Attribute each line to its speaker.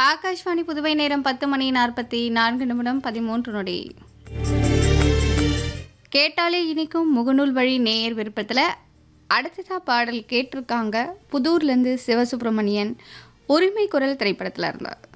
Speaker 1: ஆகாஷ்வாணி புதுவை நேரம் 10:44 கேட்டாலே இனிக்கும் முகநூல் வழி நேயர் விருப்பத்தில் அடுத்ததா பாடல் கேட்டிருக்காங்க. புதூர்லேருந்து சிவசுப்பிரமணியன். உரிமை குரல் திரைப்படத்தில் இருந்தார்.